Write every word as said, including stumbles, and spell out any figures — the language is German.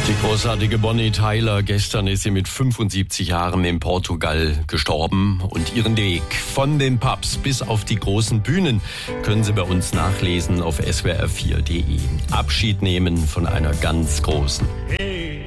Die großartige Bonnie Tyler, gestern ist sie mit fünfundsiebzig Jahren in Portugal gestorben und ihren Weg von den Pubs bis auf die großen Bühnen können Sie bei uns nachlesen auf S W R vier punkt de. Abschied nehmen von einer ganz großen. Hey.